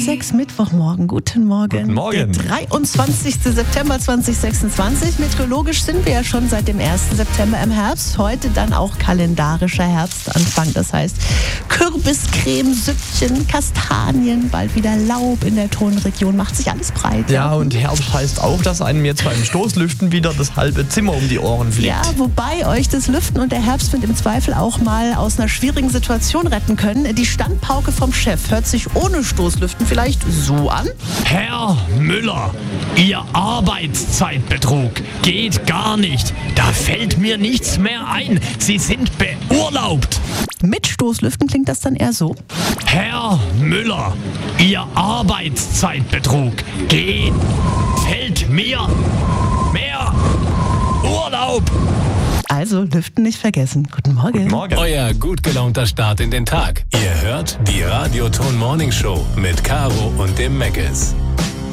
6, Mittwochmorgen. Guten Morgen. Guten Morgen. Der 23. September 2026. Meteorologisch sind wir ja schon seit dem 1. September im Herbst. Heute dann auch kalendarischer Herbstanfang. Das heißt Kürbiscreme, Süppchen, Kastanien, bald wieder Laub in der Tonregion. Macht sich alles breit. Ja, und Herbst heißt auch, dass einem jetzt beim Stoßlüften wieder das halbe Zimmer um die Ohren fliegt. Ja, wobei euch das Lüften und der Herbstwind im Zweifel auch mal aus einer schwierigen Situation retten können. Die Standpauke vom Chef hört sich ohne Stoßlüften vielleicht so an. Herr Müller, Ihr Arbeitszeitbetrug geht gar nicht. Da fällt mir nichts mehr ein. Sie sind beurlaubt. Mit Stoßlüften klingt das dann eher so. Herr Müller, Ihr Arbeitszeitbetrug fällt mir mehr Urlaub. Also Lüften nicht vergessen. Guten Morgen. Guten Morgen. Euer gut gelaunter Start in den Tag. Ihr hört die Radioton Morning Show mit Caro und dem Meckes.